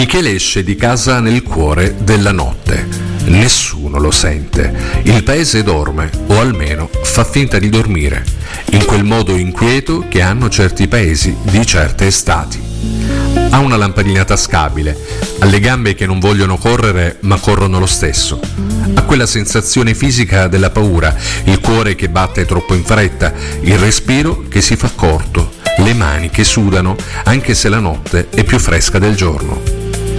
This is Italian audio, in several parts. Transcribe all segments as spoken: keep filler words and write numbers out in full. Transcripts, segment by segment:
Michele esce di casa nel cuore della notte. Nessuno lo sente. Il paese dorme, o almeno fa finta di dormire, in quel modo inquieto che hanno certi paesi di certe estati. Ha una lampadina tascabile, ha le gambe che non vogliono correre ma corrono lo stesso. Ha quella sensazione fisica della paura, il cuore che batte troppo in fretta, il respiro che si fa corto, le mani che sudano anche se la notte è più fresca del giorno.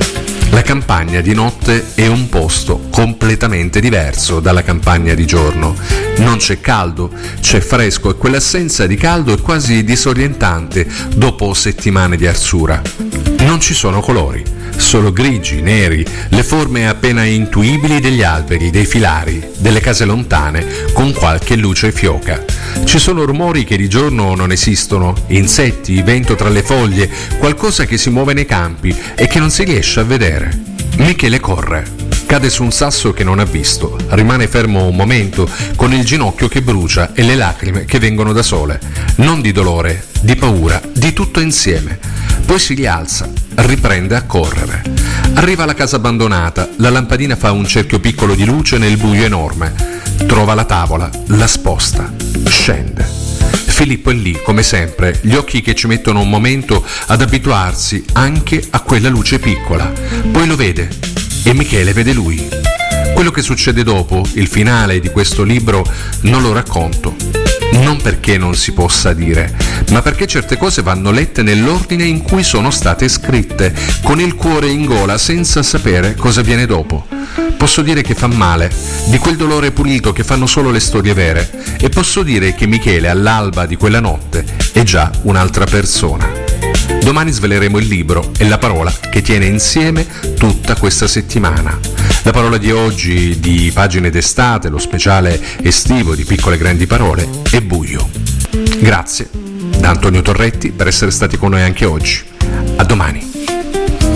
La campagna di notte è un posto completamente diverso dalla campagna di giorno. Non c'è caldo, c'è fresco e quell'assenza di caldo è quasi disorientante dopo settimane di arsura. Non ci sono colori, solo grigi, neri, le forme appena intuibili degli alberi, dei filari, delle case lontane con qualche luce fioca. Ci sono rumori che di giorno non esistono, insetti, vento tra le foglie, qualcosa che si muove nei campi e che non si riesce a vedere. Michele corre, cade su un sasso che non ha visto, rimane fermo un momento con il ginocchio che brucia e le lacrime che vengono da sole, non di dolore, di paura, di tutto insieme. Poi si rialza, riprende a correre. Arriva alla casa abbandonata, la lampadina fa un cerchio piccolo di luce nel buio enorme. Trova la tavola, la sposta, scende. Filippo è lì, come sempre, gli occhi che ci mettono un momento ad abituarsi anche a quella luce piccola. Poi lo vede e Michele vede lui. Quello che succede dopo, il finale di questo libro, non lo racconto. Non perché non si possa dire, ma perché certe cose vanno lette nell'ordine in cui sono state scritte, con il cuore in gola, senza sapere cosa viene dopo. Posso dire che fa male, di quel dolore pulito che fanno solo le storie vere, e posso dire che Michele all'alba di quella notte è già un'altra persona. Domani sveleremo il libro e la parola che tiene insieme tutta questa settimana. La parola di oggi, di Pagine d'estate, lo speciale estivo di Piccole Grandi Parole, è buio. Grazie da Antonio Torretti per essere stati con noi anche oggi. A domani.